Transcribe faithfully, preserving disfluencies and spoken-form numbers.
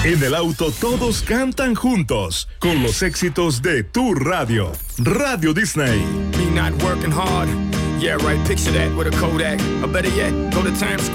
En el auto todos cantan juntos con los éxitos de tu radio. Radio Disney. Me not working hard. Yeah, right. Picture that with a Kodak. Or better yet, go to Times Square.